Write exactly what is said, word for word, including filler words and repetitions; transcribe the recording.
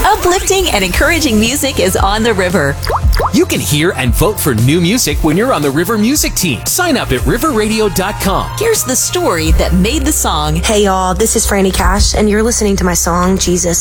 Uplifting and encouraging music is on the river. You can hear and vote for new music when you're on the River Music Team. Sign up at river radio dot com. Here's the story that made the song. Hey y'all, this is Franny Cash, and you're listening to my song, Jesus.